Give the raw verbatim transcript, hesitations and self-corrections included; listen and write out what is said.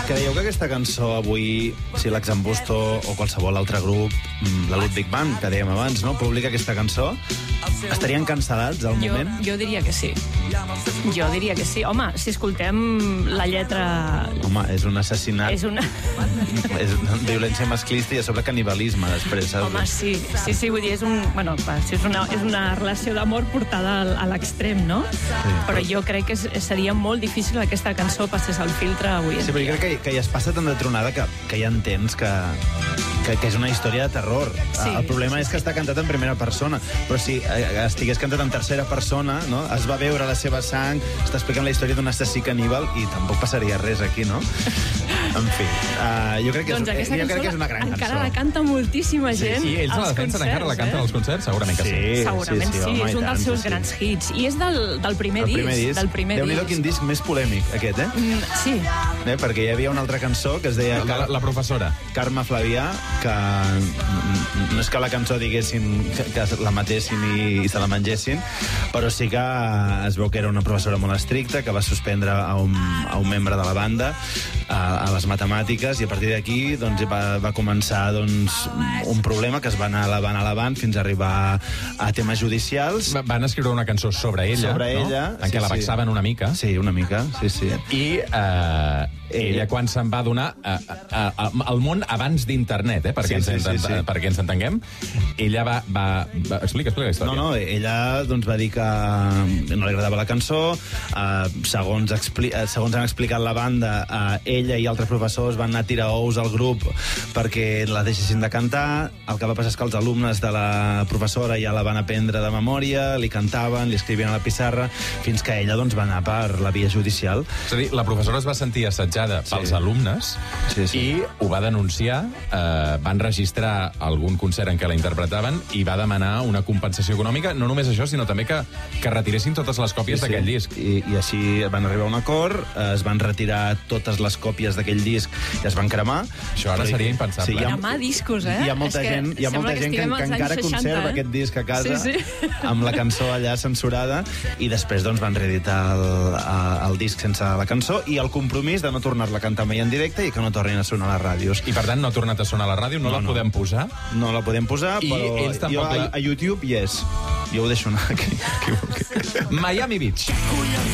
Que dèieu que aquesta cançó avui, si l'Exambusto o qualsevol altre grup, la Ludwig Band, que dèiem abans, no, publica aquesta cançó, estarien cancel·lats al Jo, moment? jo diria que sí. Jo diria que sí. Home, si escoltem la lletra... Home, és un assassinat. És una... És violència masclista i a sobre canibalisme, després. Saps? Home, sí, sí, sí, vull dir, és, un, bueno, és, una, és una relació d'amor portada al, a l'extrem, no? Sí, però jo crec que és, seria molt difícil que aquesta cançó passés al filtre avui en Sí, però jo dia. crec que, que ja es passa tant de tronada que, que ja entens que, que, que és una història de terror. Sí, el problema sí, és que està cantat en primera persona, però si eh, estigués cantat en tercera persona, no? Es va veure la seva sang, està explicant la història d'un assassí caníbal i tampoc passaria res aquí, no? En fi, uh, jo crec que és, Doncs aquesta jo crec que és cançó una gran cançó. encara la canta moltíssima gent. I ells la als defensen concerts, encara, la canten eh? als concerts? Segurament que sí. Sí, Segurament sí, sí, home, és i un tant, dels seus sí, sí. grans hits. I és del, del primer El disc. primer disc. Del primer Déu-n'hi-do disc. quin disc més polèmic, aquest, eh? Mm, sí. eh? Perquè hi havia una altra cançó que es deia... La, la, la professora. Carme Flavià, que no és que la cançó diguessin que, que la matessin i, i se la mengessin, però sí que es veu que era una professora molt estricta, que va suspendre a un, a un membre de la banda a, a les matemàtiques, i a partir d'aquí doncs, va, va començar doncs, un problema que es va anar elevant, elevant fins a arribar a temes judicials. Va- Van escriure una cançó sobre ella, Sobre no? ella, en què sí, la sí. vexaven una mica. Sí, una mica, sí, sí. I eh, ella, quan se'n va donar eh, eh, al món abans d'internet, eh, perquè, Sí, ens, sí, sí, enten- sí. perquè ens entenguem, ella va... va, va explica, explica la història. No, no, ella doncs, va dir que no li agradava la cançó. Uh, segons, expli uh, segons han explicat la banda, uh, ella i altres professors van anar a tirar ous al grup perquè la deixessin de cantar. El que va passar és que els alumnes de la professora ja la van aprendre de memòria, li cantaven, li escrivien a la pissarra, fins que ella doncs, va anar per la via judicial. És a dir, la professora es va sentir assetjada Sí. pels alumnes Sí, sí. i ho va denunciar, eh, van registrar algun concert en què la interpretaven i va demanar una compensació econòmica, no només això, sinó també que, que retiressin totes les còpies Sí, sí. d'aquell disc. I, I així van arribar a un acord, eh, es van retirar totes les còpies d'aquell disc i es van cremar. Això ara Però- seria impensable. hi ha- Cremar discos, eh? Hi ha molta És que gent, hi ha sembla molta que gent que, estiguem que als anys encara seixanta, conserva eh? aquest disc a casa, Sí, sí. amb la cançó allà censurada, i després doncs, van reeditar el, a- el disc sense la cançó i el compromís de no tornar-la a cantar mai en directe i que no tornin a sonar a les ràdios. I, per tant, no ha tornat a sonar a la ràdio, no, No, la no. podem posar. No la podem posar, I però ells tampoc jo a, la- a YouTube, yes. Jo ho deixo anar. Aquí, aquí, aquí. Miami Beach.